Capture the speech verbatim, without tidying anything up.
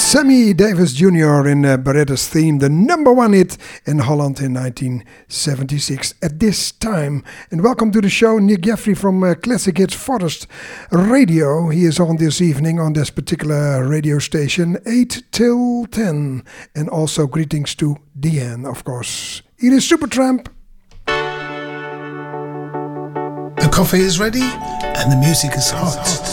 Sammy Davis Junior in uh, Beretta's theme, the number one hit in Holland in nineteen seventy-six at this time. And welcome to the show, Nick Jeffrey from uh, Classic Hits Forest Radio. He is on this evening on this particular radio station, eight till ten. And also greetings to Deanne, of course. It is Supertramp. The coffee is ready and the music is hot.